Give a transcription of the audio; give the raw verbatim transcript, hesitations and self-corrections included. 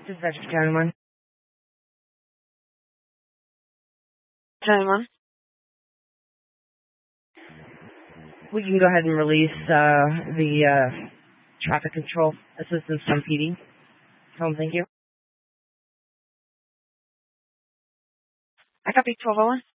Dispatch for County one. County one. We can go ahead and release uh, the uh, traffic control assistance from P D. Home, thank you. I copy twelve oh one.